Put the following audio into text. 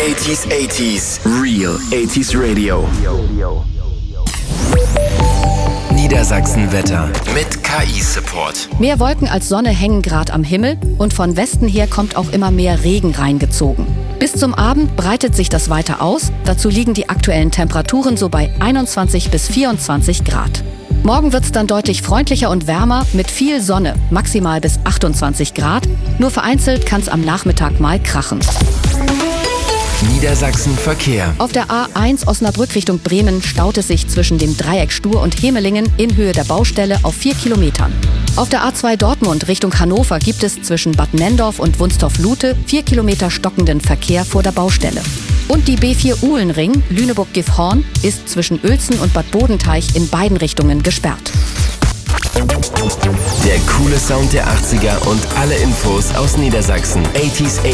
80s, 80s. Real 80s Radio. Niedersachsen-Wetter mit KI-Support. Mehr Wolken als Sonne hängen gerade am Himmel und von Westen her kommt auch immer mehr Regen reingezogen. Bis zum Abend breitet sich das weiter aus. Dazu liegen die aktuellen Temperaturen so bei 21 bis 24 Grad. Morgen wird es dann deutlich freundlicher und wärmer mit viel Sonne, maximal bis 28 Grad. Nur vereinzelt kann es am Nachmittag mal krachen. Niedersachsen Verkehr. Auf der A1 Osnabrück Richtung Bremen staut es sich zwischen dem Dreieck Stur und Hemelingen in Höhe der Baustelle auf 4 Kilometern. Auf der A2 Dortmund Richtung Hannover gibt es zwischen Bad Nenndorf und Wunstorf-Lute 4 Kilometer stockenden Verkehr vor der Baustelle. Und die B4 Uhlenring Lüneburg-Gifhorn ist zwischen Uelzen und Bad Bodenteich in beiden Richtungen gesperrt. Der coole Sound der 80er und alle Infos aus Niedersachsen. 80s,